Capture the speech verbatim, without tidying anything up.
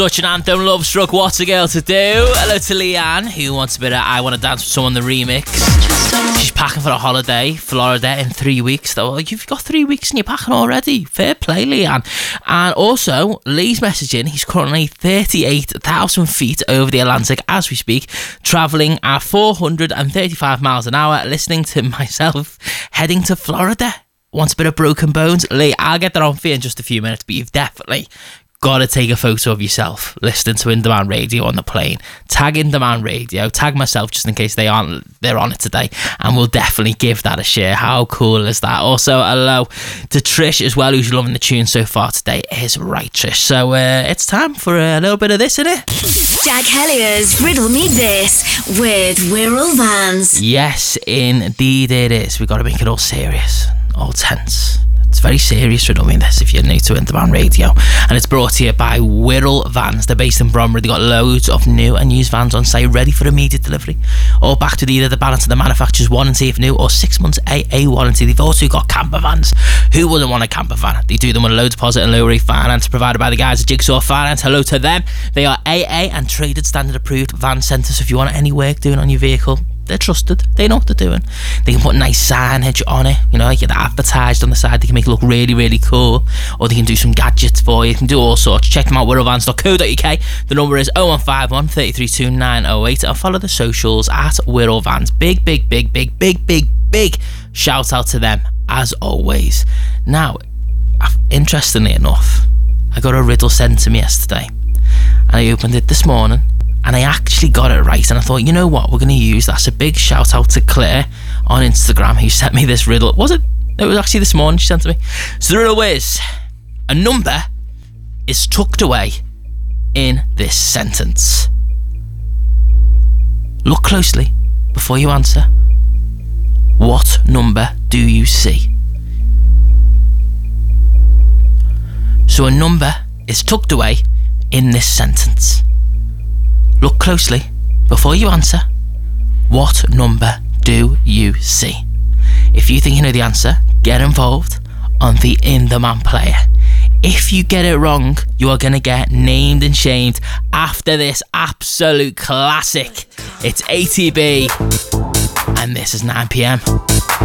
Such an anthem, Love Struck, What's a Girl to Do? Hello to Leanne, who wants a bit of I Want to Dance with Someone, the remix. She's packing for a holiday, Florida, in three weeks. Though you've got three weeks and you're packing already. Fair play, Leanne. And also, Lee's messaging, he's currently thirty-eight thousand feet over the Atlantic as we speak, travelling at four hundred thirty-five miles an hour, listening to myself heading to Florida. Wants a bit of Broken Bones? Lee, I'll get that on for you in just a few minutes, but you've definitely got to take a photo of yourself listening to In Demand Radio on the plane. Tag In Demand Radio, tag myself just in case they aren't, they're on it today, and we'll definitely give that a share. How cool is that? Also, hello to Trish as well, who's loving the tune so far today. Is right, Trish. So uh, it's time for a little bit of this, isn't it? Jack Hellier's Riddle Me This with Wirral Vans. Yes, indeed it is. We've got to make it all serious, all tense. It's very serious, Riddle Me This, if you're new to In Demand Radio. And it's brought to you by Wirral Vans. They're based in Bromley. They've got loads of new and used vans on site, ready for immediate delivery, or backed with either the balance of the manufacturer's warranty if new, or six months A A warranty. They've also got camper vans. Who wouldn't want a camper van? They do them with a low deposit and low rate finance provided by the guys at Jigsaw Finance. Hello to them. They are A A and traded standard approved van centre, so if you want any work doing on your vehicle, they're trusted. They know what they're doing. They can put nice signage on it, you know, like get advertised on the side. They can make it look really, really cool. Or they can do some gadgets for you. They can do all sorts. Check them out, wirral vans dot co dot uk. The number is oh one five one, three three two, nine oh eight. And follow the socials at Wirral Vans. Big, big, big, big, big, big, big shout out to them, as always. Now, interestingly enough, I got a riddle sent to me yesterday. And I opened it this morning. And I actually got it right, and I thought, you know what, we're going to use that. So big shout out to Claire on Instagram, who sent me this riddle. Was it? It was actually this morning she sent to me. So the riddle is, a number is tucked away in this sentence. Look closely before you answer. What number do you see? So a number is tucked away in this sentence. Look closely before you answer. What number do you see? If you think you know the answer, get involved on the In The Man player. If you get it wrong, you are going to get named and shamed after this absolute classic. It's A T B, and this is nine p m.